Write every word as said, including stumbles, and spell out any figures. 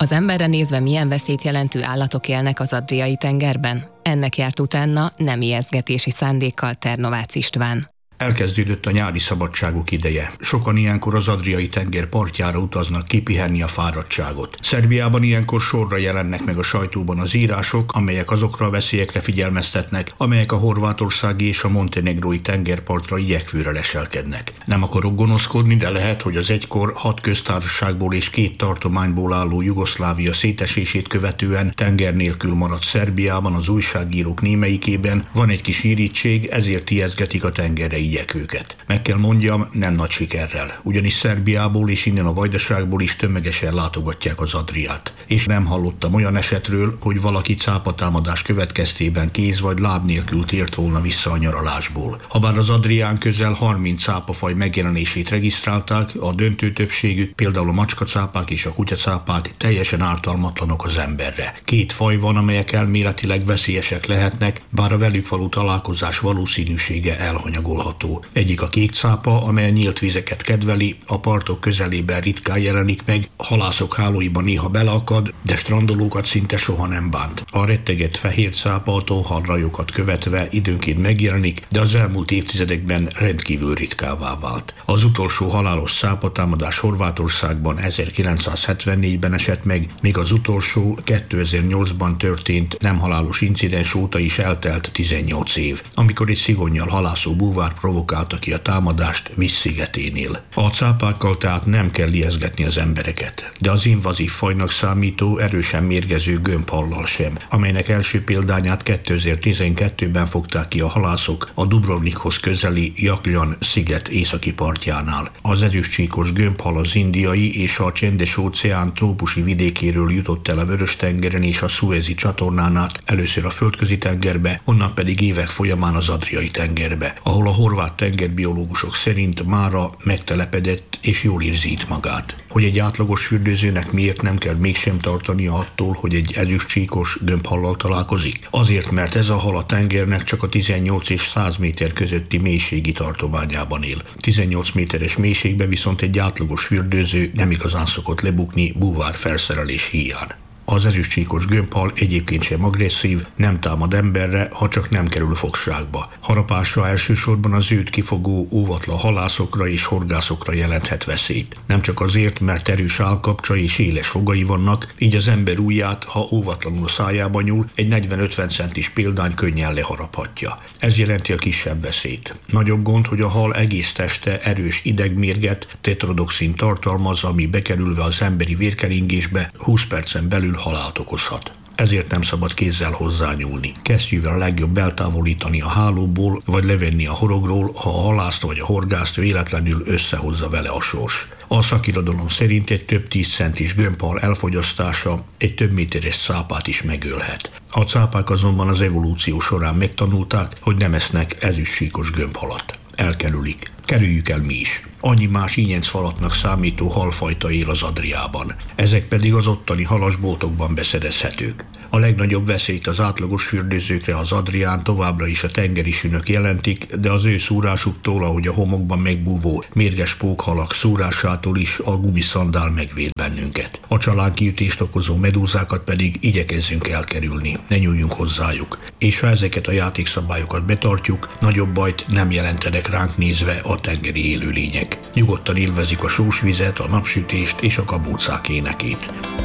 Az emberre nézve milyen veszélyt jelentő állatok élnek az Adriai-tengerben? Ennek járt utána nem ijesztgetési szándékkal Ternovácz István. Elkezdődött a nyári szabadságok ideje. Sokan ilyenkor az Adriai-tenger partjára utaznak kipihenni a fáradtságot. Szerbiában ilyenkor sorra jelennek meg a sajtóban az írások, amelyek azokra a veszélyekre figyelmeztetnek, amelyek a horvátországi és a montenegrói tengerpartra igyekvőre leselkednek. Nem akarok gonoszkodni, de lehet, hogy az egykor hat köztársaságból és két tartományból álló Jugoszlávia szétesését követően tenger nélkül maradt Szerbiában az újságírók némelyikében van egy kis irítség, ezért ijesztgetik a tengerre igyekvőket. Meg kell mondjam, nem nagy sikerrel, ugyanis Szerbiából és innen a Vajdaságból is tömegesen látogatják az Adriát. És nem hallottam olyan esetről, hogy valaki cápatámadás következtében kéz vagy láb nélkül tért volna vissza a nyaralásból. Habár az Adrián közel harminc cápafaj megjelenését regisztrálták, a döntő többségük, például a macskacápák és a kutyacápák teljesen ártalmatlanok az emberre. Két faj van, amelyek elméletileg veszélyesek lehetnek, bár a velük való találkozás valószínűsége elhanyagolható. Egyik a kékcápa, amely a nyílt vizeket kedveli, a partok közelében ritkán jelenik meg, halászok hálóiban néha beleakad, de strandolókat szinte soha nem bánt. A rettegett fehér cápa a tonhalrajokat követve időnként megjelenik, de az elmúlt évtizedekben rendkívül ritkává vált. Az utolsó halálos cápatámadás Horvátországban ezerkilencszázhetvennégyben esett meg, míg az utolsó kétezer-nyolcban történt nem halálos incidens óta is eltelt tizennyolc év, amikor egy szigonnyal halászó búvár provokálta ki a támadást Vis szigeténél. A cápákkal tehát nem kell ijesztgetni az embereket, de az invazív fajnak számító erősen mérgező gömbhallal sem, amelynek első példányát kétezer-tizenkettőben fogták ki a halászok a Dubrovnikhoz közeli Jakljan sziget északi partjánál. Az ezüstcsíkos gömbhal az Indiai és a Csendes-óceán trópusi vidékéről jutott el a Vörös-tengeren és a Szuezi csatornán át először a Földközi-tengerbe, onnan pedig évek folyamán az Adriai-tengerbe, ahol a horvát tengerbiológusok szerint mára megtelepedett és jól érzi itt magát. Hogy egy átlagos fürdőzőnek miért nem kell mégsem tartania attól, hogy egy ezüstcsíkos gömbhallal találkozik? Azért, mert ez a hal a tengernek csak a tizennyolc és száz méter közötti mélységi tartományában él. tizennyolc méteres mélységbe viszont egy átlagos fürdőző nem igazán szokott lebukni búvár felszerelés hiány. Az ezüstcsíkos gömbhal egyébként sem agresszív, nem támad emberre, ha csak nem kerül fogságba. Harapása elsősorban az őt kifogó óvatlan halászokra és horgászokra jelenthet veszélyt. Nem csak azért, mert erős állkapcsa és éles fogai vannak, így az ember ujját, ha óvatlanul szájába nyúl, egy negyven-ötven centis példány könnyen leharaphatja. Ez jelenti a kisebb veszélyt. Nagyobb gond, hogy a hal egész teste erős idegmérget, tetrodoxin tartalmaz, ami bekerülve az emberi vérkeringésbe húsz percen belül halált okozhat. Ezért nem szabad kézzel hozzányúlni. Kesztyűvel a legjobb eltávolítani a hálóból, vagy levenni a horogról, ha a halászt vagy a horgászt véletlenül összehozza vele a sors. A szakirodalom szerint egy több tíz centis gömbhal elfogyasztása egy több méteres cápát is megölhet. A cápák azonban az evolúció során megtanulták, hogy nem esznek ezüstcsíkos gömbhalat. Elkerülik. Kerüljük el mi is. Annyi más ínyencfalatnak számító halfajta él az Adriában. Ezek pedig az ottani halasboltokban beszerezhetők. A legnagyobb veszélyt az átlagos fürdőzőkre az Adrián továbbra is a tengeri sünök jelentik, de az ő szúrásuktól, ahogy a homokban megbúvó mérges pókhalak szúrásától is a gumiszandál megvéd bennünket. A csalánkiütést okozó medúzákat pedig igyekezzünk elkerülni, ne nyúljunk hozzájuk. És ha ezeket a játékszabályokat betartjuk, nagyobb bajt nem jelentenek ránk nézve a tengeri élőlények. Nyugodtan élvezik a sós vizet, a napsütést és a kabócák énekét.